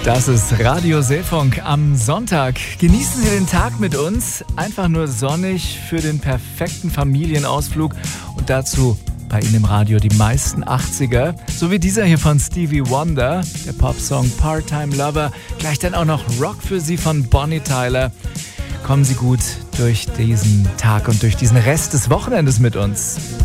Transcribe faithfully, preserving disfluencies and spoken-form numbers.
Das ist Radio Seefunk am Sonntag. Genießen Sie den Tag mit uns. Einfach nur sonnig für den perfekten Familienausflug. Und dazu bei Ihnen im Radio die meisten achtziger. So wie dieser hier von Stevie Wonder, der Popsong Part-Time Lover. Gleich dann auch noch Rock für Sie von Bonnie Tyler. Kommen Sie gut durch diesen Tag und durch diesen Rest des Wochenendes mit uns.